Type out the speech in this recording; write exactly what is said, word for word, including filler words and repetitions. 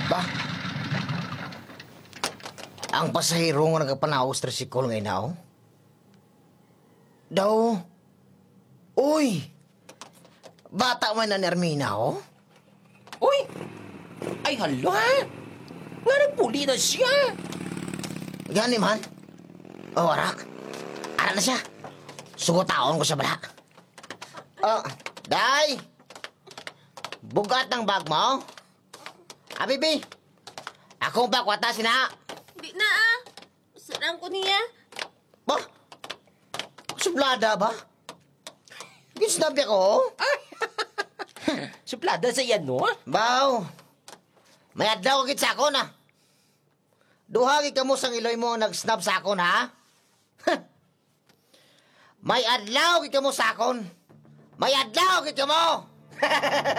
Ba? Ang pasahero nga nagapanaos tricycle ngayon na, oh? Daw. Uy! Bata man na ni Ermina, oh? Uy! Ay, hala! Nga nagpuli na siya! Gani man? O, ara. Ara na siya. Sugutaon ko sa bala. Oh, Day! Bugat ng bag mo? Ah, bibi! Ako ba kwata sina? Di na ah. Sarang ko niya. Ba? Sublada ba? Gisnabi ko? Suplada sa yan, no? Baw! May adlaw kagit sa akon, ah. Duhagi ka mo sang iloy mo nag-snap sa akon, ha? May adlaw kit ka mo sa akon. May adlaw kit ka mo!